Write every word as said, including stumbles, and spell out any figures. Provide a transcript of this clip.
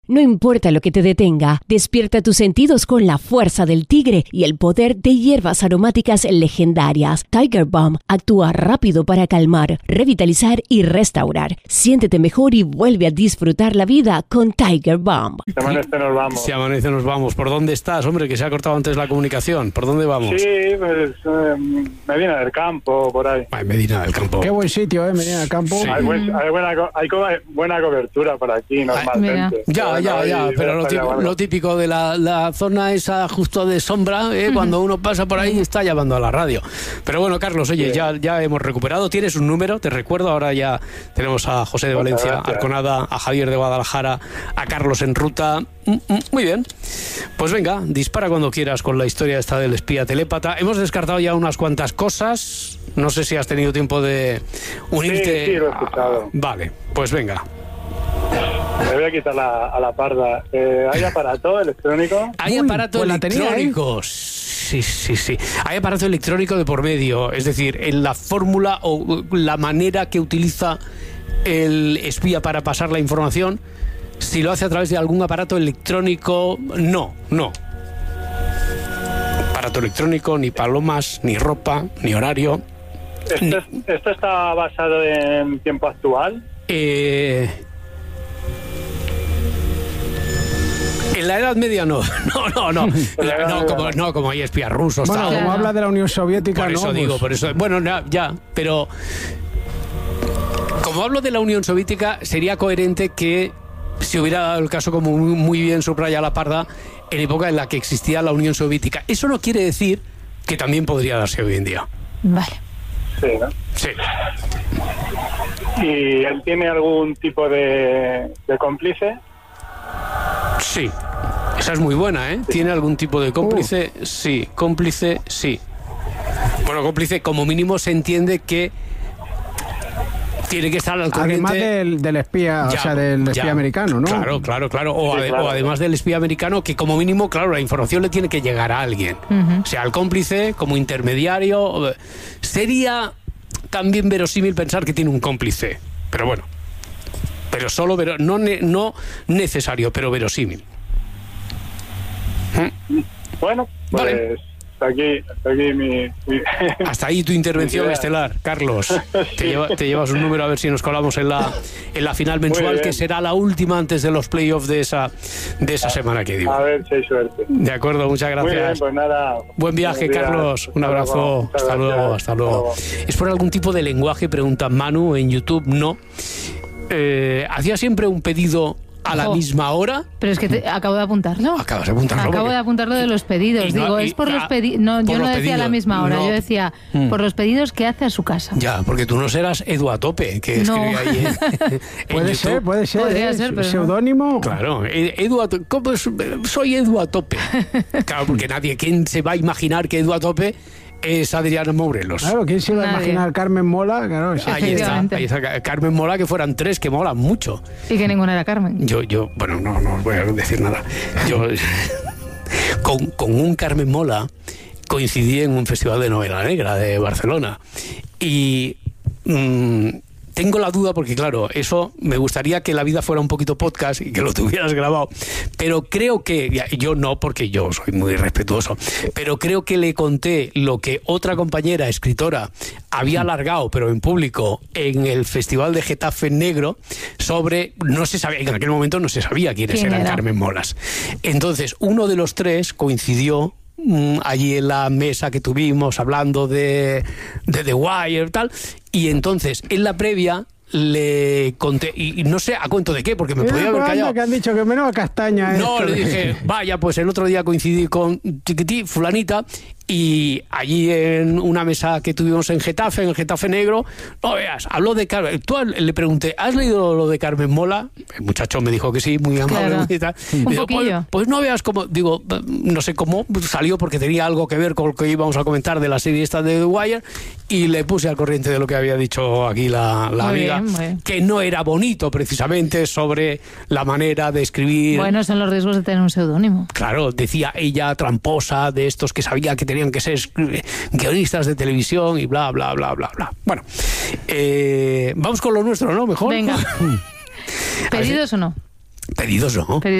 No importa lo que te detenga, despierta tus sentidos con la fuerza del tigre y el poder de hierbas aromáticas legendarias. Tiger Balm actúa rápido para calmar, revitalizar y restaurar. Siéntete mejor y vuelve a disfrutar la vida con Tiger Balm. Si amanece nos vamos. Si amanece nos vamos. ¿Por dónde estás, hombre? Que se ha cortado antes la comunicación. ¿Por dónde vamos? Sí, pues eh, Medina del Campo, por ahí. Ay, Medina del Campo. Qué buen sitio, ¿eh? Medina del Campo. Sí. Hay, buen, hay, buena, hay co- buena cobertura por aquí, normalmente. Ya, ya, ya, pero lo típico, lo típico de la, la zona esa justo de sombra, ¿eh? Cuando uno pasa por ahí está llamando a la radio. Pero bueno, Carlos, oye, sí. ya, ya hemos recuperado. Tienes un número, te recuerdo. Ahora ya tenemos a José de Valencia, a Arconada, a Javier de Guadalajara, a Carlos en ruta. Muy bien. Pues venga, dispara cuando quieras con la historia esta del espía telépata. Hemos descartado ya unas cuantas cosas. No sé si has tenido tiempo de unirte. Sí, sí, lo he escuchado. A... Vale, pues venga. Me voy a quitar la, a la parda. Eh, ¿Hay aparato electrónico? Hay Uy, aparato pues electrónico. Sí, sí, sí. Hay aparato electrónico de por medio. Es decir, en la fórmula o la manera que utiliza el espía para pasar la información, si lo hace a través de algún aparato electrónico, no, no. Aparato electrónico, ni palomas, ni ropa, ni horario. ¿Esto, ni... es, ¿Esto está basado en tiempo actual? Eh... En la Edad Media no, no, no, no, la, no, como, no como hay espías rusos. Bueno, tal. como habla de la Unión Soviética, por eso no, digo, pues... por eso, bueno, ya, ya, pero como hablo de la Unión Soviética, sería coherente que si hubiera dado el caso, como muy, muy bien subraya la parda, en época en la que existía la Unión Soviética. Eso no quiere decir que también podría darse hoy en día. Vale. Sí, ¿no? Sí. ¿Y él tiene algún tipo de, de cómplice? Sí. Esa es muy buena, ¿eh? ¿Tiene algún tipo de cómplice? Uh. Sí. Cómplice, sí. Bueno, cómplice, como mínimo se entiende que tiene que estar al corriente. Además del, del espía, ya, o sea, del espía ya. americano, ¿no? Claro, claro, claro. O, sí, ade- claro. o además del espía americano, que como mínimo, claro, la información le tiene que llegar a alguien. Uh-huh. O sea, al cómplice, como intermediario. Sería también verosímil pensar que tiene un cómplice. Pero bueno. Pero solo, vero- no, ne- no necesario, pero verosímil. Bueno, pues... Vale. Hasta aquí, hasta aquí mi, mi... Hasta ahí tu intervención estelar, Carlos. Sí. Te, lleva, te llevas un número a ver si nos colamos en la en la final mensual, que será la última antes de los playoffs de esa de esa semana que digo. A ver si hay suerte. De acuerdo, muchas gracias. Muy bien, pues nada. Buen viaje, Carlos. Un abrazo. Hasta luego, hasta luego. ¿Es por algún tipo de lenguaje? Pregunta Manu en YouTube. No. Eh, ¿Hacía siempre un pedido a la oh. misma hora? Pero es que te, acabo de apuntarlo. Acabas de apuntarlo. Acabo porque... de apuntarlo de los pedidos. No, Digo, y, es por ah, los pedidos. No, yo no decía pedidos. a la misma hora. No. Yo decía mm. por los pedidos que hace a su casa. Ya, porque tú no serás Edu a tope, que no. escribe ahí en, en Puede YouTube. ser, puede ser. Podría ¿eh? ser, pero ¿Seudónimo? No. Claro, Edu a tope. ¿Cómo es? Soy Edu a tope. Claro, porque nadie, ¿quién se va a imaginar que Edu a tope es Adriana Morelos? Claro, ¿quién se iba a imaginar Carmen Mola? Claro, sí. Ahí está, ahí está. Carmen Mola, que fueran tres, que molan mucho. Y que ninguna era Carmen. Yo, yo, bueno, no, no os voy a decir nada. Yo, con, con un Carmen Mola coincidí en un festival de novela negra de Barcelona. Y mmm, tengo la duda porque, claro, eso me gustaría que la vida fuera un poquito podcast y que lo tuvieras grabado, pero creo que, yo no, porque yo soy muy respetuoso, pero creo que le conté lo que otra compañera escritora había alargado, pero en público, en el Festival de Getafe Negro, sobre, no se sabía, en aquel momento no se sabía quiénes ¿Quién eran era? Carmen Molas. Entonces, uno de los tres coincidió allí en la mesa que tuvimos hablando de, de The Wire y tal, y entonces en la previa le conté, y, y no sé a cuento de qué, porque me podía haber callado. Que han dicho que menos castaña. No, esto. le dije, vaya, pues el otro día coincidí con Chiquití, fulanita, y allí en una mesa que tuvimos en Getafe, en el Getafe Negro, no veas, habló de Carmen. Tú le pregunté, ¿has leído lo de Carmen Mola? El muchacho me dijo que sí, muy amable. Claro. Muy tal. Un Digo, pues, poquillo. pues no veas cómo, digo, no sé cómo salió, porque tenía algo que ver con lo que íbamos a comentar de la serie esta de The Wire, y le puse al corriente de lo que había dicho aquí la, la Muy amiga, bien, muy bien. que no era bonito precisamente sobre la manera de escribir. Bueno, son los riesgos de tener un seudónimo. Claro, decía ella, tramposa, de estos que sabía que tenían que ser guionistas de televisión y bla, bla, bla, bla, bla. Bueno, eh, vamos con lo nuestro, ¿no? Mejor. Venga. ¿Pedidos o no? Pedidos no.